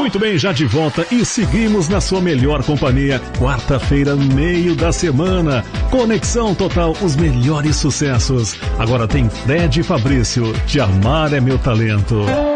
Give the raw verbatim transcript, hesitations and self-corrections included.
Muito bem, já de volta e seguimos na sua melhor companhia. Quarta-feira, meio da semana. Conexão Total, os melhores sucessos. Agora tem Fred e Fabrício, Te Amar é Meu Talento.